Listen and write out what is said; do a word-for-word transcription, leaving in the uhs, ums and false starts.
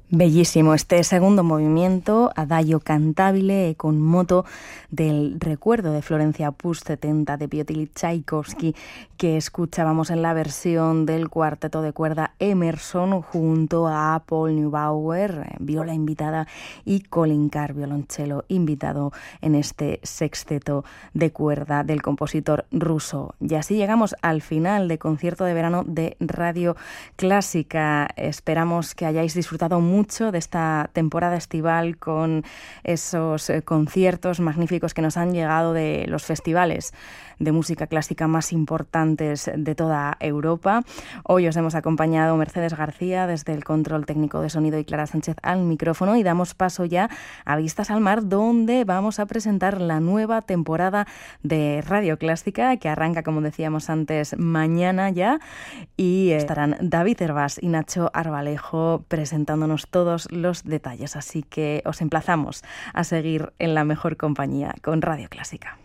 Bellísimo este segundo movimiento, Adagio cantabile con moto del recuerdo de Florencia Puig setenta de Piotr Tchaikovsky, que escuchábamos en la versión del cuarteto de cuerda Emerson junto a Paul Neubauer, viola invitada, y Colin Carr, violonchelo invitado en este sexteto de cuerda del compositor ruso. Y así llegamos al final de Concierto de Verano de Radio Clásica. Esperamos que hayáis disfrutado mucho de esta temporada estival con esos conciertos magníficos que nos han llegado de los festivales de música clásica más importantes de toda Europa. Hoy os hemos acompañado Mercedes García desde el control técnico de sonido y Clara Sánchez al micrófono, y damos paso ya a Vistas al Mar, donde vamos a presentar la nueva temporada de Radio Clásica, que arranca, como decíamos antes, mañana ya, y estarán David Hervás y Nacho Arbalejo presentándonos todos los detalles. Así que os emplazamos a seguir en la mejor compañía con Radio Clásica.